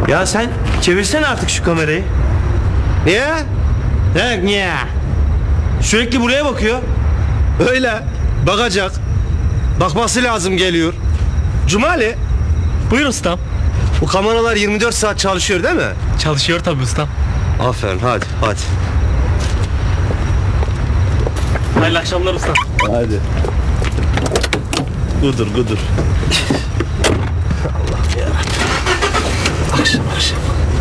Ya sen çevirsene artık şu kamerayı. Niye? Niye? Sürekli buraya bakıyor. Öyle. Bakacak. Bakması lazım geliyor. Cumali, Buyur ustam. bu kameralar 24 saat çalışıyor değil mi? Çalışıyor tabii ustam. Aferin, hadi. Hayırlı akşamlar ustam. Hadi. Gudur. Allah'ım yarabbim. Akşam.